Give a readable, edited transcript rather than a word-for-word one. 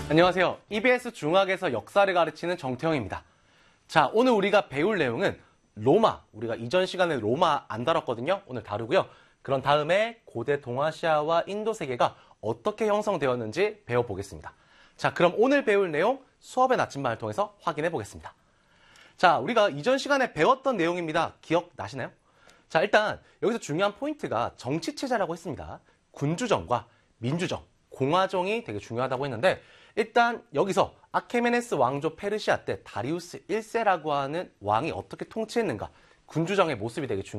안녕하세요. EBS 중학에서 역사를 가르치는 정태형입니다. 자, 오늘 우리가 배울 내용은 로마, 우리가 이전 시간에 로마 안 다뤘거든요. 오늘 다루고요. 그런 다음에 고대 동아시아와 인도 세계가 어떻게 형성되었는지 배워보겠습니다. 자, 그럼 오늘 배울 내용 수업의 나침반을 통해서 확인해 보겠습니다. 자, 우리가 이전 시간에 배웠던 내용입니다. 기억나시나요? 자, 일단 여기서 중요한 포인트가 정치체제라고 했습니다. 군주정과 민주정, 공화정이 되게 중요하다고 했는데 일단 여기서 아케메네스 왕조 페르시아 때 다리우스 1세라고 하는 왕이 어떻게 통치했는가, 군주정의 모습이 되게 중요합니다.